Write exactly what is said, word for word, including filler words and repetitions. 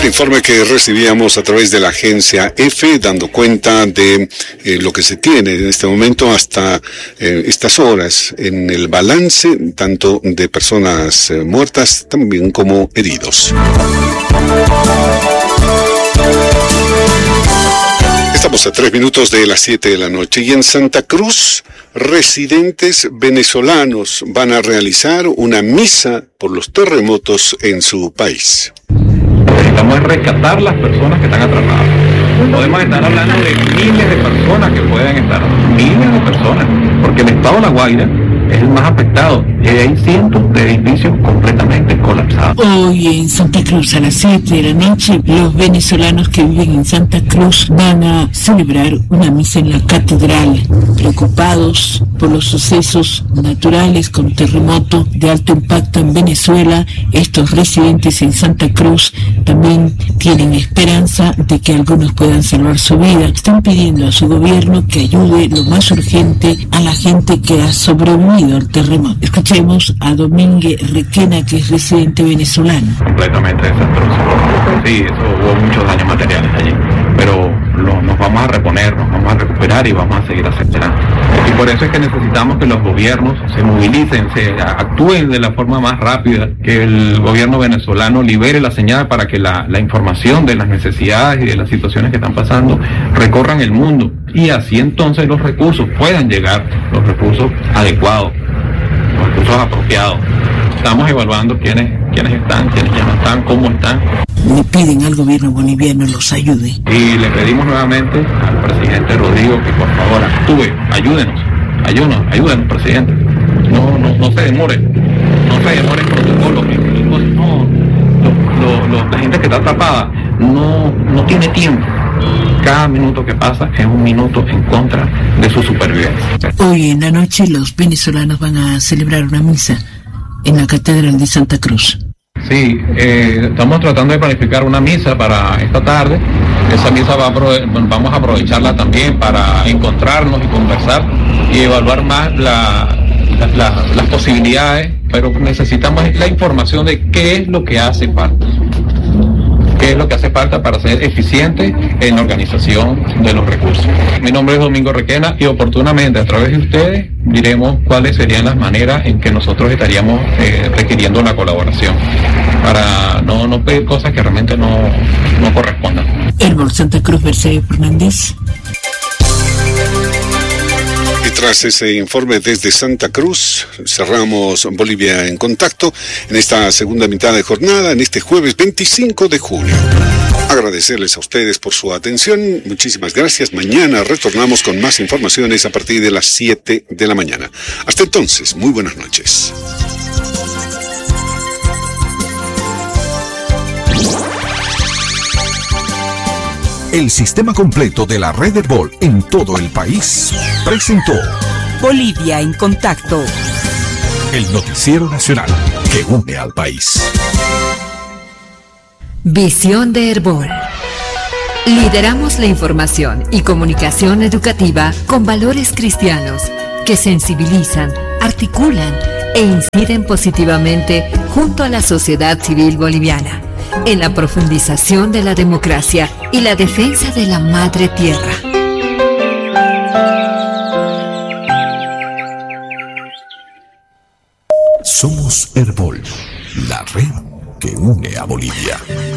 El informe que recibíamos a través de la agencia EFE, dando cuenta de eh, lo que se tiene en este momento hasta eh, estas horas en el balance, tanto de personas eh, muertas también como heridos. Estamos a tres minutos de las siete de la noche y en Santa Cruz, residentes venezolanos van a realizar una misa por los terremotos en su país. Necesitamos rescatar las personas que están atrapadas. Podemos estar hablando de miles de personas que pueden estar, miles de personas, porque el estado de La Guaira es el más afectado. Y hay cientos de edificios completamente colapsados. Hoy en Santa Cruz a las siete de la noche, los venezolanos que viven en Santa Cruz van a celebrar una misa en la catedral, preocupados por los sucesos naturales con terremoto de alto impacto en Venezuela. Estos residentes en Santa Cruz también tienen esperanza de que algunos puedan salvar su vida. Están pidiendo a su gobierno que ayude lo más urgente a la gente que ha sobrevivido al terremoto. Escuchemos a Domínguez Requena, que es residente venezolano. Completamente desastroso. Sí, eso hubo muchos daños materiales allí, pero lo, nos vamos a reponer, nos vamos a recuperar y vamos a seguir acelerando. Y por eso es que necesitamos que los gobiernos se movilicen, se actúen de la forma más rápida, que el gobierno venezolano libere la señal para que la, la información de las necesidades y de las situaciones que están pasando recorran el mundo y así entonces los recursos puedan llegar, los recursos adecuados, los recursos apropiados. Estamos evaluando quiénes, quiénes están, quiénes ya no están, cómo están. Le piden al gobierno boliviano los ayude. Y le pedimos nuevamente al presidente Rodrigo que por favor actúe, ayúdenos, ayúdenos, ayúdenos, presidente. No, no, no se demore, no se demore el protocolo, no, lo, lo, lo, la gente que está atrapada no, no tiene tiempo. Cada minuto que pasa es un minuto en contra de su supervivencia. Hoy en la noche los venezolanos van a celebrar una misa en la Catedral de Santa Cruz. Sí, eh, estamos tratando de planificar una misa para esta tarde. Esa misa va a vamos a aprovecharla también para encontrarnos y conversar y evaluar más la, la, la, las posibilidades, pero necesitamos la información de qué es lo que hace falta. ¿Qué es lo que hace falta para ser eficiente en la organización de los recursos? Mi nombre es Domingo Requena y oportunamente a través de ustedes diremos cuáles serían las maneras en que nosotros estaríamos eh, requiriendo la colaboración para no, no pedir cosas que realmente no, no correspondan. Herbol Santa Cruz, Mercedes Fernández. Y tras ese informe desde Santa Cruz, cerramos Bolivia en Contacto en esta segunda mitad de jornada, en este jueves veinticinco de junio. Agradecerles a ustedes por su atención. Muchísimas gracias. Mañana retornamos con más informaciones a partir de las siete de la mañana. Hasta entonces, muy buenas noches. El sistema completo de la red Herbol en todo el país presentó Bolivia en Contacto, el noticiero nacional que une al país. Visión de Herbol. Lideramos la información y comunicación educativa con valores cristianos que sensibilizan, articulan e inciden positivamente junto a la sociedad civil boliviana en la profundización de la democracia y la defensa de la madre tierra. Somos Herbol, la red que une a Bolivia.